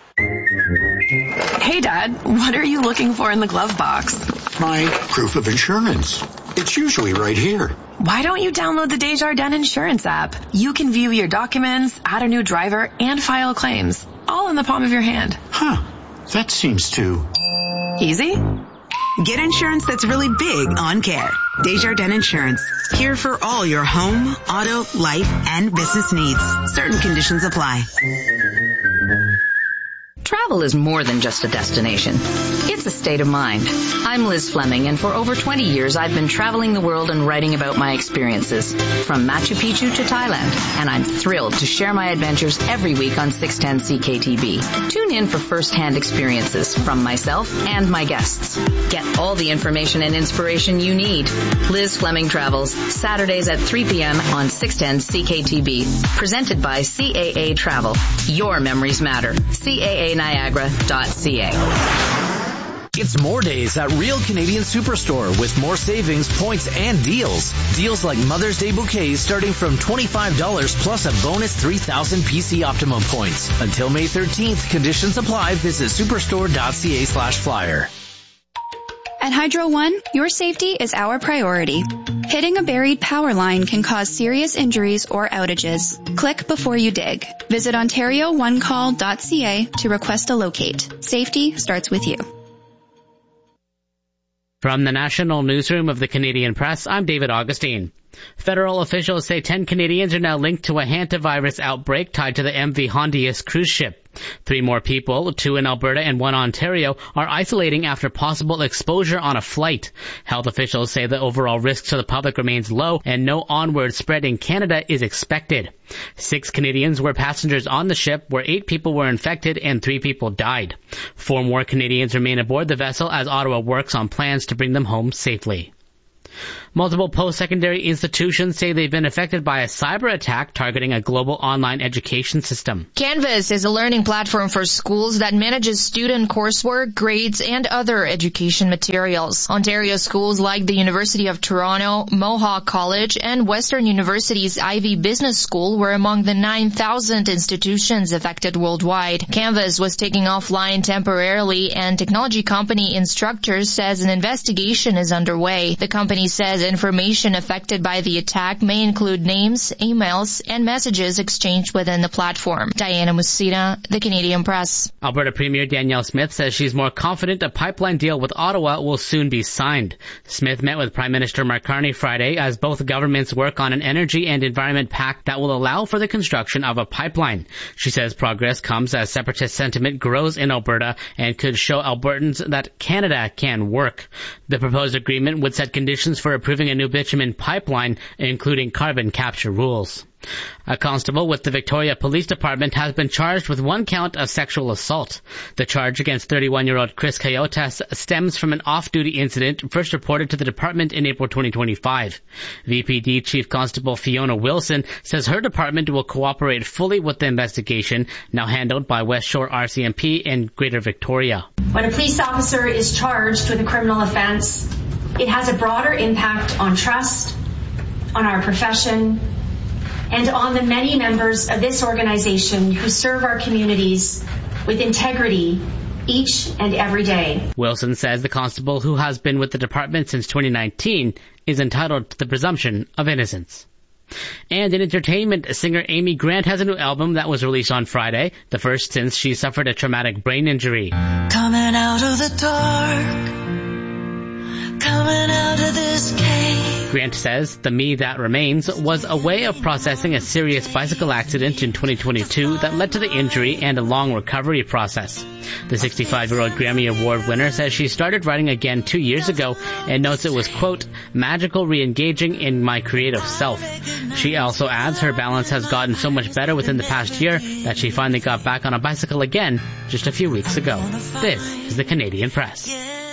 Hey, Dad, what are you looking for in the glove box? My proof of insurance. It's usually right here. Why don't you download the Desjardins Insurance app? You can view your documents, add a new driver, and file claims, all in the palm of your hand. Huh. That seems too... easy? Get insurance that's really big on care. Desjardins Insurance. Here for all your home, auto, life, and business needs. Certain conditions apply. Travel is more than just a destination. It's a state of mind. I'm Liz Fleming, and for over twenty years I've been traveling the world and writing about my experiences, from Machu Picchu to Thailand, and I'm thrilled to share my adventures every week on six ten C K T B. Tune in for first-hand experiences from myself and my guests. Get all the information and inspiration you need. Liz Fleming Travels, Saturdays at three p.m. on six ten C K T B. Presented by C A A Travel. Your memories matter. C A A Niagara dot C A. It's more days at Real Canadian Superstore with more savings, points, and deals. Deals like Mother's Day bouquets starting from twenty-five dollars plus a bonus three thousand P C Optimum points. Until May thirteenth, conditions apply. Visit superstore dot c a slash flyer. At Hydro One, your safety is our priority. Hitting a buried power line can cause serious injuries or outages. Click before you dig. Visit ontario one call dot c a to request a locate. Safety starts with you. From the National Newsroom of the Canadian Press, I'm David Augustine. Federal officials say ten Canadians are now linked to a hantavirus outbreak tied to the M V Hondius cruise ship. Three more people, two in Alberta and one Ontario, are isolating after possible exposure on a flight. Health officials say the overall risk to the public remains low and no onward spread in Canada is expected. Six Canadians were passengers on the ship where eight people were infected and three people died. Four more Canadians remain aboard the vessel as Ottawa works on plans to bring them home safely. Multiple post-secondary institutions say they've been affected by a cyber attack targeting a global online education system. Canvas is a learning platform for schools that manages student coursework, grades, and other education materials. Ontario schools like the University of Toronto, Mohawk College, and Western University's Ivy Business School were among the nine thousand institutions affected worldwide. Canvas was taken offline temporarily, and technology company Instructure says an investigation is underway. The company says information affected by the attack may include names, emails, and messages exchanged within the platform. Diana Musina, The Canadian Press. Alberta Premier Danielle Smith says she's more confident a pipeline deal with Ottawa will soon be signed. Smith met with Prime Minister Mark Carney Friday as both governments work on an energy and environment pact that will allow for the construction of a pipeline. She says progress comes as separatist sentiment grows in Alberta and could show Albertans that Canada can work. The proposed agreement would set conditions for approving a new bitumen pipeline, including carbon capture rules. A constable with the Victoria Police Department has been charged with one count of sexual assault. The charge against thirty-one-year-old Chris Coyotes stems from an off-duty incident first reported to the department in April twenty twenty-five. V P D Chief Constable Fiona Wilson says her department will cooperate fully with the investigation, now handled by West Shore R C M P in Greater Victoria. When a police officer is charged with a criminal offense, it has a broader impact on trust, on our profession, and on the many members of this organization who serve our communities with integrity each and every day. Wilson says the constable, who has been with the department since twenty nineteen, is entitled to the presumption of innocence. And in entertainment, singer Amy Grant has a new album that was released on Friday, the first since she suffered a traumatic brain injury. Coming out of the dark, coming out of this cave. Grant says The Me That Remains was a way of processing a serious bicycle accident in twenty twenty-two that led to the injury and a long recovery process. The sixty-five-year-old Grammy Award winner says she started writing again two years ago and notes it was, quote, magical re-engaging in my creative self. She also adds her balance has gotten so much better within the past year that she finally got back on a bicycle again just a few weeks ago. This is the Canadian Press.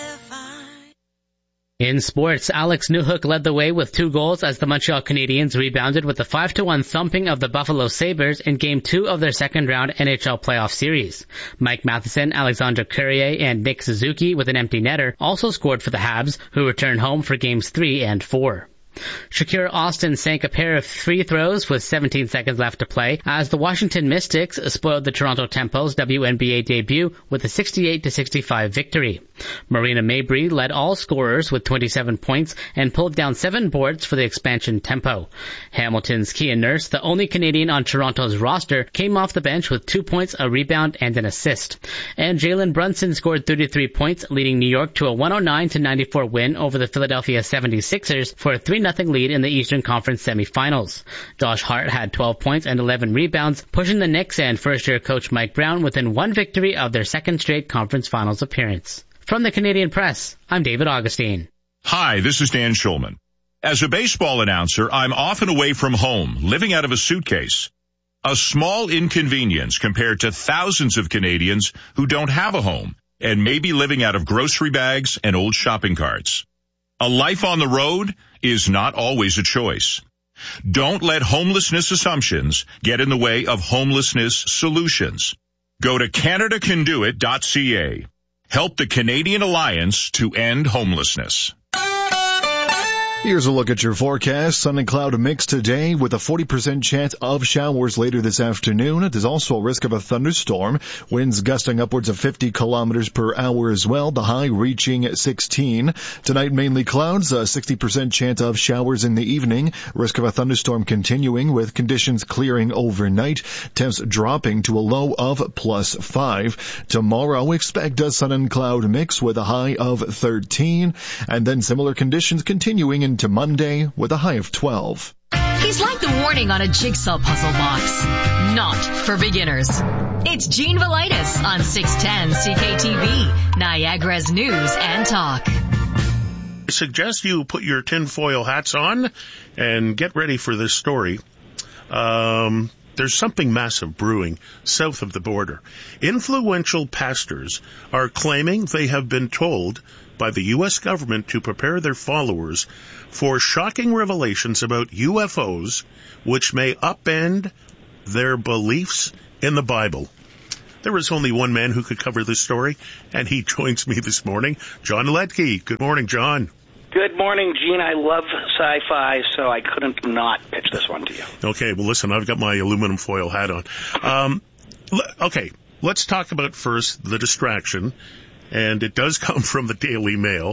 In sports, Alex Newhook led the way with two goals as the Montreal Canadiens rebounded with a five to one thumping of the Buffalo Sabres in Game two of their second-round N H L playoff series. Mike Matheson, Alexandre Courrier, and Nick Suzuki with an empty netter also scored for the Habs, who returned home for Games three and four. Shakira Austin sank a pair of free throws with seventeen seconds left to play as the Washington Mystics spoiled the Toronto Tempo's W N B A debut with a sixty-eight to sixty-five victory. Marina Mabrey led all scorers with twenty-seven points and pulled down seven boards for the expansion Tempo. Hamilton's Kian Nurse, the only Canadian on Toronto's roster, came off the bench with two points, a rebound, and an assist. And Jalen Brunson scored thirty-three points, leading New York to a one oh nine to ninety-four win over the Philadelphia seventy-sixers for a three nothing lead in the Eastern Conference semifinals. Josh Hart had twelve points and eleven rebounds, pushing the Knicks and first-year coach Mike Brown within one victory of their second straight conference finals appearance. From the Canadian Press, I'm David Augustine. Hi, this is Dan Schulman. As a baseball announcer, I'm often away from home, living out of a suitcase. A small inconvenience compared to thousands of Canadians who don't have a home and may be living out of grocery bags and old shopping carts. A life on the road is not always a choice. Don't let homelessness assumptions get in the way of homelessness solutions. Go to Canada Can Do It dot C A. Help the Canadian Alliance to End Homelessness. Here's a look at your forecast. Sun and cloud mix today with a forty percent chance of showers later this afternoon. There's also a risk of a thunderstorm. Winds gusting upwards of fifty kilometers per hour as well. The high reaching sixteen. Tonight mainly clouds, a sixty percent chance of showers in the evening. Risk of a thunderstorm continuing with conditions clearing overnight. Temps dropping to a low of plus five. Tomorrow expect a sun and cloud mix with a high of thirteen. And then similar conditions continuing into Monday with a high of twelve. He's like the warning on a jigsaw puzzle box. Not for beginners. It's Gene Velitis on six ten C K T V, Niagara's News and Talk. I suggest you put your tinfoil hats on and get ready for this story. Um, there's something massive brewing south of the border. Influential pastors are claiming they have been told by the U S government to prepare their followers for shocking revelations about U F Os, which may upend their beliefs in the Bible. There is only one man who could cover this story, and he joins me this morning, John Ledke. Good morning, John. Good morning, Gene. I love sci-fi, so I couldn't not pitch this one to you. Okay, well, listen, I've got my aluminum foil hat on. Um, l- okay, let's talk about first the distraction. And it does come from the Daily Mail.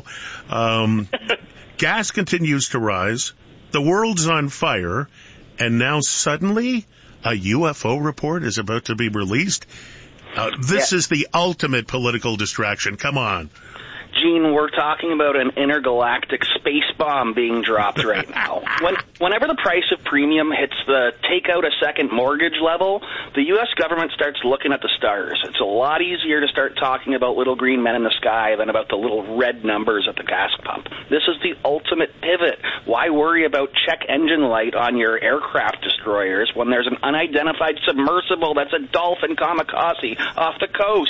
Um, gas continues to rise. The world's on fire. And now suddenly a U F O report is about to be released. Uh, this yeah. is the ultimate political distraction. Come on. Gene, we're talking about an intergalactic space bomb being dropped right now. When, whenever the price of premium hits the take out a second mortgage level, the U S government starts looking at the stars. It's a lot easier to start talking about little green men in the sky than about the little red numbers at the gas pump. This is the ultimate pivot. Why worry about check engine light on your aircraft destroyers when there's an unidentified submersible that's a dolphin kamikaze off the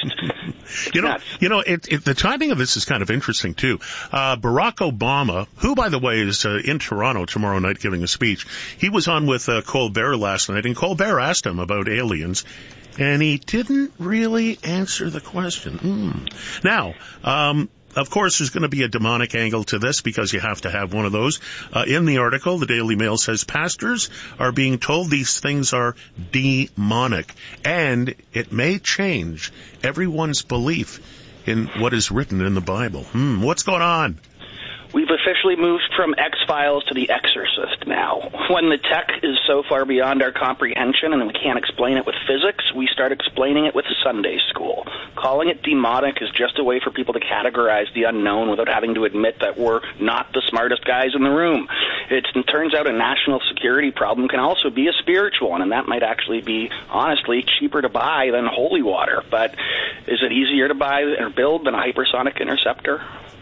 coast? you know, nuts. you know, it, it, the timing of this is kind of interesting too. Uh, Barack Obama, who by the way is uh, in Toronto tomorrow night giving a speech, he was on with uh, Colbert last night, and Colbert asked him about aliens, and he didn't really answer the question. Mm. Now, um, of course, there's going to be a demonic angle to this because you have to have one of those. Uh, in the article, the Daily Mail says pastors are being told these things are demonic, and it may change everyone's belief in what is written in the Bible. Hmm, what's going on? We've officially moved from X-Files to The Exorcist now. When the tech is so far beyond our comprehension and we can't explain it with physics, we start explaining it with Sunday school. Calling it demonic is just a way for people to categorize the unknown without having to admit that we're not the smartest guys in the room. It's, it turns out a national security problem can also be a spiritual one, and that might actually be, honestly, cheaper to buy than holy water. But is it easier to buy or build than a hypersonic interceptor?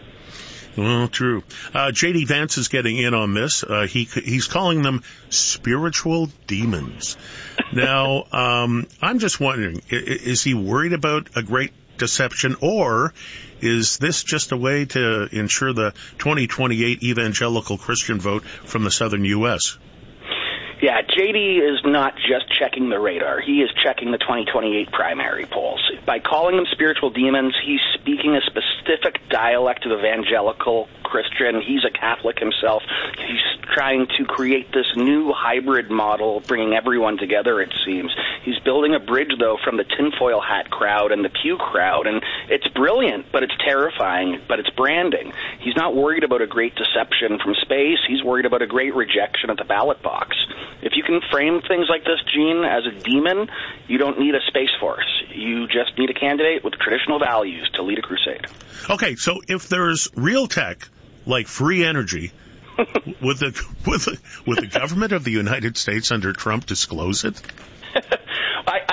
Well, true. Uh, J D Vance is getting in on this. Uh, he he's calling them spiritual demons. Now, um, I'm just wondering, is he worried about a great deception, or is this just a way to ensure the twenty twenty-eight evangelical Christian vote from the southern U S? Yeah, J D is not just checking the radar. He is checking the twenty twenty-eight primary polls. By calling them spiritual demons, he's speaking a specific dialect of evangelical Christian. He's a Catholic himself. He's trying to create this new hybrid model, bringing everyone together, it seems. He's building a bridge, though, from the tinfoil hat crowd and the Pew crowd, and it's brilliant, but it's terrifying, but it's branding. He's not worried about a great deception from space. He's worried about a great rejection at the ballot box. If you can frame things like this, Gene, as a demon, you don't need a space force. You just need a candidate with traditional values to lead a crusade. Okay, so if there's real tech, like free energy, would the, would the, would the government of the United States under Trump disclose it? I,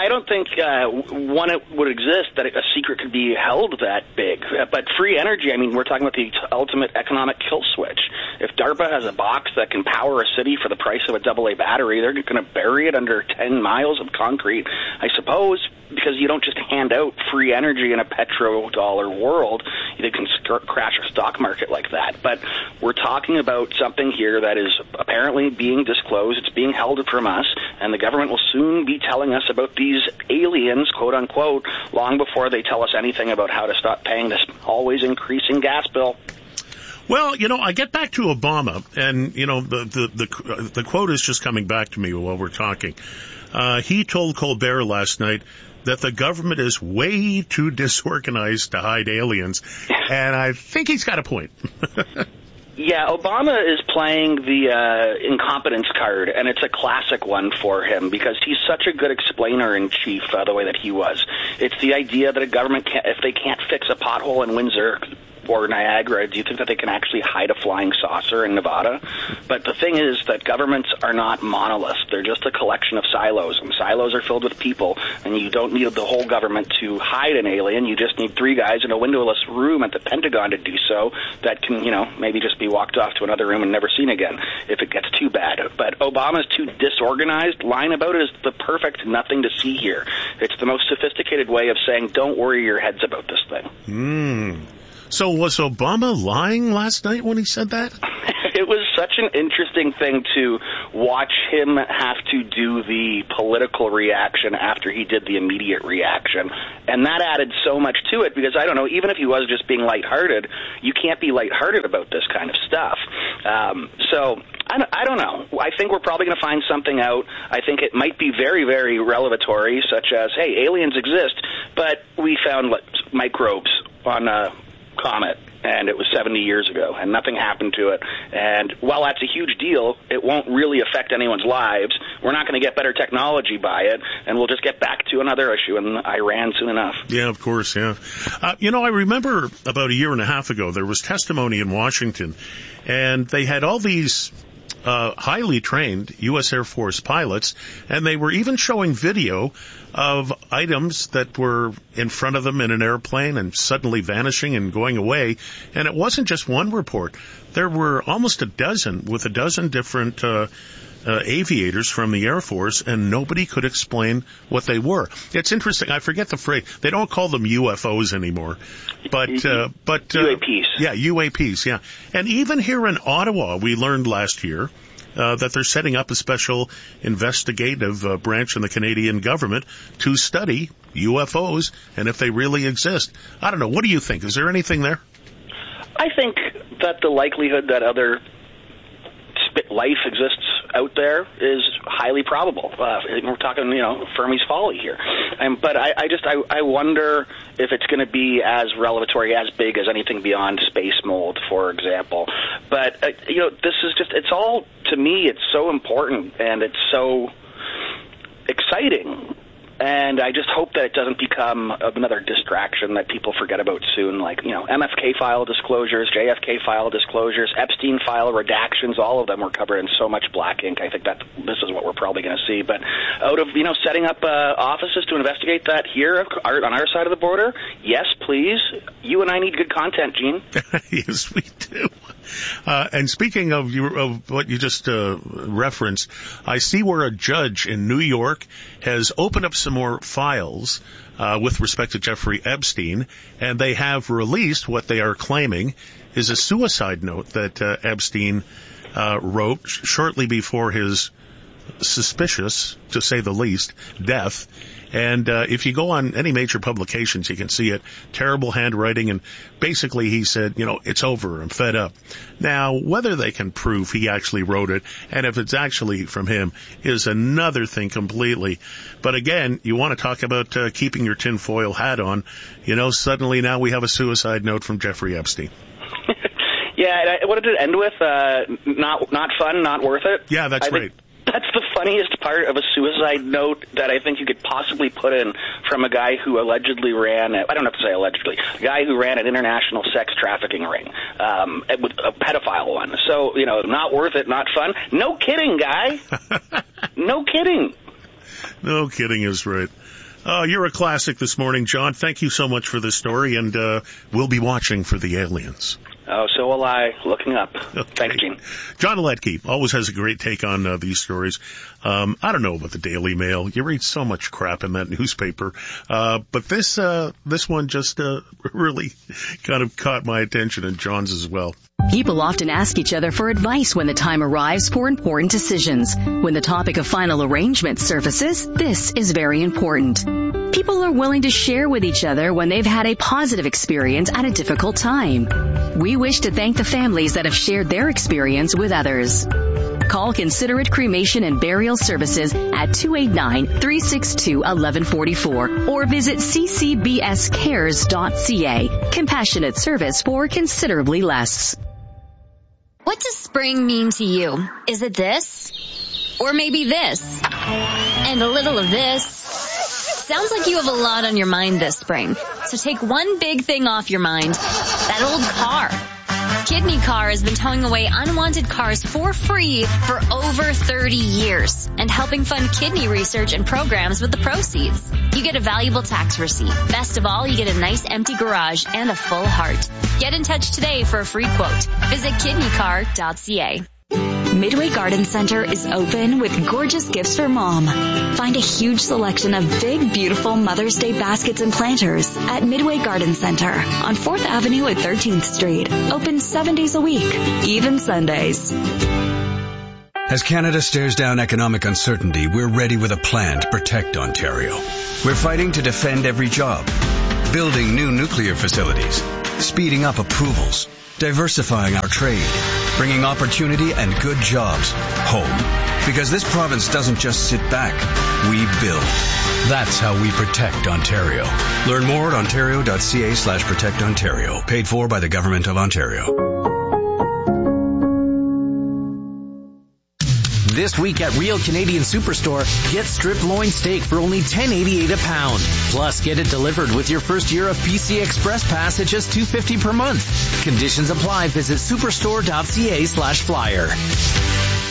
I don't think uh, one it would exist that a secret could be held that big. But free energy, I mean, we're talking about the ultimate economic kill switch. If DARPA has a box that can power a city for the price of a double A battery, they're going to bury it under ten miles of concrete, I suppose, because you don't just hand out free energy in a petrodollar world. You can sk- crash a stock market like that. But we're talking about something here that is apparently being disclosed. It's being held from us, and the government will soon be telling us about these aliens, quote unquote, long before they tell us anything about how to stop paying this always increasing gas bill. Well, you know, I get back to Obama, and, you know, the the the, the quote is just coming back to me while we're talking. Uh, he told Colbert last night that the government is way too disorganized to hide aliens, and I think he's got a point. Yeah, Obama is playing the uh, incompetence card, and it's a classic one for him because he's such a good explainer-in-chief uh, the way that he was. It's the idea that a government, can't, if they can't fix a pothole in Windsor or Niagara, do you think that they can actually hide a flying saucer in Nevada? But the thing is that governments are not monoliths. They're just a collection of silos, and silos are filled with people, and you don't need the whole government to hide an alien. You just need three guys in a windowless room at the Pentagon to do so that can, you know, maybe just be walked off to another room and never seen again if it gets too bad. But Obama's too disorganized line about it is the perfect nothing to see here. It's the most sophisticated way of saying, don't worry your heads about this thing. Hmm. So was Obama lying last night when he said that? It was such an interesting thing to watch him have to do the political reaction after he did the immediate reaction. And that added so much to it because, I don't know, even if he was just being lighthearted, you can't be lighthearted about this kind of stuff. Um, so I don't, I don't know. I think we're probably going to find something out. I think it might be very, very revelatory, such as, hey, aliens exist, but we found like, microbes on a comet, and it was seventy years ago, and nothing happened to it. And while that's a huge deal, it won't really affect anyone's lives. We're not going to get better technology by it, and we'll just get back to another issue in Iran soon enough. Yeah, of course, yeah. Uh, you know, I remember about a year and a half ago, there was testimony in Washington, and they had all these Uh, highly trained U S Air Force pilots, and they were even showing video of items that were in front of them in an airplane and suddenly vanishing and going away. And it wasn't just one report. There were almost a dozen, with a dozen different uh, uh, aviators from the Air Force, and nobody could explain what they were. It's interesting. I forget the phrase. They don't call them U F Os anymore. But, uh, but, uh, U A Ps. Yeah, U A Ps, yeah. And even here in Ottawa, we learned last year, uh, that they're setting up a special investigative uh, branch in the Canadian government to study U F Os and if they really exist. I don't know. What do you think? Is there anything there? I think that the likelihood that other life exists out there is highly probable. Uh, we're talking, you know, Fermi's folly here. Um, but I, I just, I, I wonder if it's going to be as revelatory, as big as anything beyond space mold, for example. But, uh, you know, this is just, it's all, to me, it's so important and it's so exciting. And I just hope that it doesn't become another distraction that people forget about soon, like, you know, M F K file disclosures, J F K file disclosures, Epstein file redactions, all of them were covered in so much black ink. I think that this is what we're probably going to see. But out of, you know, setting up uh, offices to investigate that here on our side of the border, yes, please. You and I need good content, Gene. Yes, we do. Uh, and speaking of, your, of what you just uh, referenced, I see where a judge in New York has opened up some more files uh, with respect to Jeffrey Epstein, and they have released what they are claiming is a suicide note that uh, Epstein uh, wrote shortly before his suspicious, to say the least, death. And uh, if you go on any major publications, you can see it. Terrible handwriting. And basically he said, you know, it's over. I'm fed up. Now, whether they can prove he actually wrote it and if it's actually from him is another thing completely. But again, you want to talk about uh, keeping your tinfoil hat on. You know, suddenly now we have a suicide note from Jeffrey Epstein. Yeah, and I, what did it end with? Uh, not not fun, not worth it? Yeah, that's I right. Think- That's the funniest part of a suicide note that I think you could possibly put in from a guy who allegedly ran, I don't have to say allegedly, a guy who ran an international sex trafficking ring, um, with a pedophile one. So, you know, not worth it, not fun. No kidding, guy. No kidding. No kidding is right. Uh, you're a classic this morning, John. Thank you so much for this story, and uh, we'll be watching for the aliens. Oh, so will I. Looking up. Okay. Thanks, Gene. John Aletke always has a great take on uh, these stories. Um, I don't know about the Daily Mail. You read so much crap in that newspaper. Uh, but this, uh, this one just, uh, really kind of caught my attention, and John's as well. People often ask each other for advice when the time arrives for important decisions. When the topic of final arrangement surfaces, this is very important. People are willing to share with each other when they've had a positive experience at a difficult time. We wish to thank the families that have shared their experience with others. Call Considerate Cremation and Burial Services at two eight nine, three six two, one one four four or visit c c b s cares dot c a. Compassionate service for considerably less. What does spring mean to you? Is it this? Or maybe this? And a little of this? Sounds like you have a lot on your mind this spring. So take one big thing off your mind. That old car. Kidney Car has been towing away unwanted cars for free for over thirty years and helping fund kidney research and programs with the proceeds. You get a valuable tax receipt. Best of all, you get a nice empty garage and a full heart. Get in touch today for a free quote. Visit kidney car dot c a. Midway Garden Center is open with gorgeous gifts for mom. Find a huge selection of big, beautiful Mother's Day baskets and planters at Midway Garden Center on fourth Avenue at thirteenth Street. Open seven days a week, even Sundays. As Canada stares down economic uncertainty, we're ready with a plan to protect Ontario. We're fighting to defend every job, building new nuclear facilities, speeding up approvals, diversifying our trade, bringing opportunity and good jobs home. Because this province doesn't just sit back, we build. That's how we protect Ontario. Learn more at ontario dot c a slash protect Ontario. Paid for by the Government of Ontario. This week at Real Canadian Superstore, get strip loin steak for only ten eighty-eight a pound. Plus, get it delivered with your first year of P C Express Pass at just two fifty per month. Conditions apply. Visit superstore dot c a slash flyer.